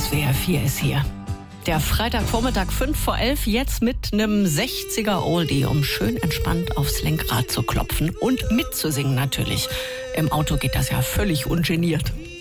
SWR 4 ist hier. Der Freitagvormittag 5:11, jetzt mit einem 60er Oldie, um schön entspannt aufs Lenkrad zu klopfen und mitzusingen natürlich. Im Auto geht das ja völlig ungeniert.